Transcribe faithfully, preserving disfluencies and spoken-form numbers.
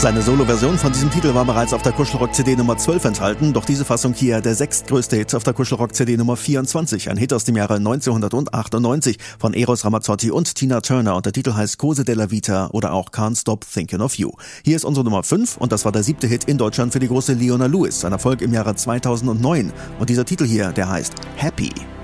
Seine Solo-Version von diesem Titel war bereits auf der Kuschelrock-C D Nummer zwölf enthalten, doch diese Fassung hier der sechstgrößte Hit auf der Kuschelrock-C D Nummer vierundzwanzig, ein Hit aus dem Jahre neunzehnhundertachtundneunzig von Eros Ramazzotti und Tina Turner und der Titel heißt Cose della Vita oder auch Can't Stop Thinking of You. Hier ist unsere Nummer fünf und das war der siebte Hit in Deutschland für die große Leona Lewis, ein Erfolg im Jahre zweitausendneun und dieser Titel hier, der heißt Happy.